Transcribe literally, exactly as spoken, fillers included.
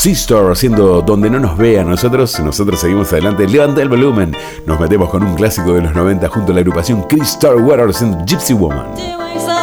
Seastar haciendo Donde no nos vea. Nosotros, nosotros seguimos adelante. Levanta el volumen. Nos metemos con un clásico de los noventa junto a la agrupación Chris Starkweather haciendo Gypsy Woman.